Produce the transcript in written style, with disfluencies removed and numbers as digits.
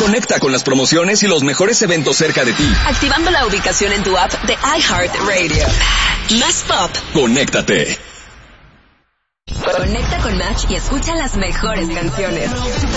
Conecta con las promociones y los mejores eventos cerca de ti. Activando la ubicación en tu app de iHeartRadio. Más pop. Conéctate. Conecta con Match y escucha las mejores canciones.